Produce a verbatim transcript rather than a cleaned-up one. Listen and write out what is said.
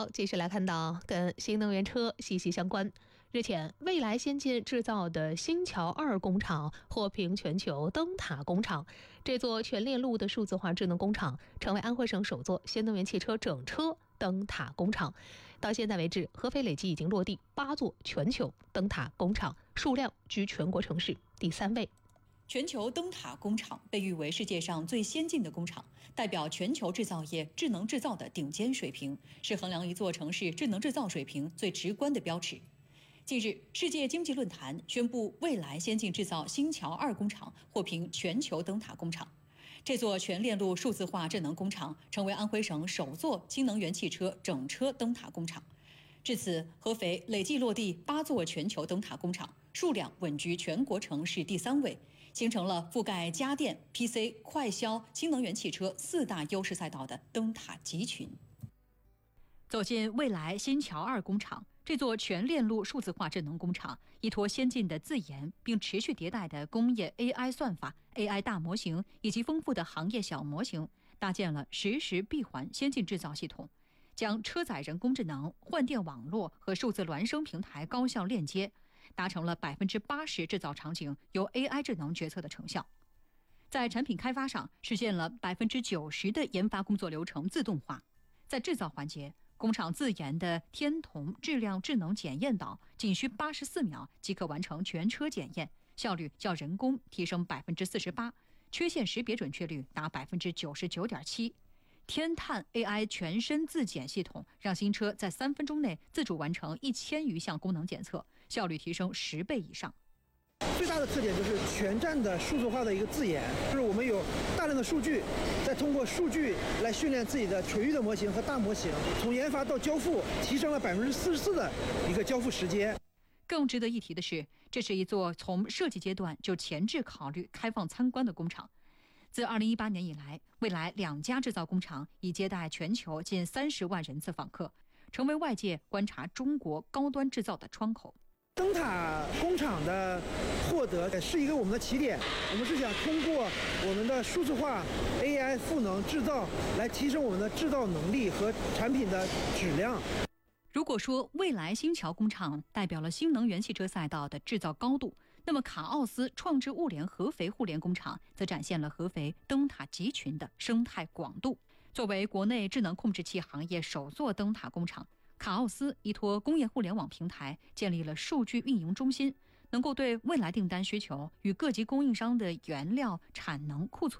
好，继续来看到跟新能源车息息相关。日前，蔚来先进制造的新桥二工厂获评全球灯塔工厂。这座全链路的数字化智能工厂，成为安徽省首座新能源汽车整车灯塔工厂。到现在为止，合肥累计已经落地八座全球灯塔工厂，数量居全国城市第三位。 全球灯塔工厂被誉为世界上最先进的工厂，代表全球制造业智能制造的顶尖水平，是衡量一座城市智能制造水平最直观的标尺。近日，世界经济论坛宣布，蔚来先进制造新桥二工厂获评全球灯塔工厂。这座全链路数字化智能工厂成为安徽省首座新能源汽车整车灯塔工厂。至此，合肥累计落地八座全球灯塔工厂，数量稳居全国城市第三位，形成了覆盖家电、P C、快消、新能源汽车四大优势赛道的灯塔集群。走进蔚来新桥二工厂，这座全链路数字化智能工厂依托先进的自研并持续迭代的工业 A I 算法、A I 大模型以及丰富的行业小模型，搭建了实时闭环先进制造系统，将车载人工智能、换电网络和数字孪生平台高效链接，达成了百分之八十制造场景由 A I 智能决策的成效。在产品开发上，实现了百分之九十的研发工作流程自动化。在制造环节，工厂自研的天瞳质量智能检验岛仅需八十四秒即可完成全车检验，效率较人工提升百分之四十八，缺陷识别准确率达百分之九十九点七。天探 A I 全身自检系统让新车在三分钟内自主完成一千余项功能检测，效率提升十倍以上。 最大的特点就是全站的数字化的一个自研，就是我们有大量的数据，再通过数据来训练自己的垂域的模型和大模型，从研发到交付提升了百分之四十四的一个交付时间。 更值得一提的是，这是一座从设计阶段就前置考虑开放参观的工厂。自二零一八年以来，蔚来两家制造工厂已接待全球近三十万人次访客，成为外界观察中国高端制造的窗口。 灯塔工厂的获得是一个我们的起点，我们是想通过我们的数字化 A I 赋能制造来提升我们的制造能力和产品的质量。 如果说蔚来新桥工厂代表了新能源汽车赛道的制造高度，那么卡奥斯创智物联合肥互联工厂则展现了合肥灯塔集群的生态广度。作为国内智能控制器行业首座灯塔工厂，卡奥斯依托工业互联网平台建立了数据运营中心，能够对未来订单需求与各级供应商的原料产能库存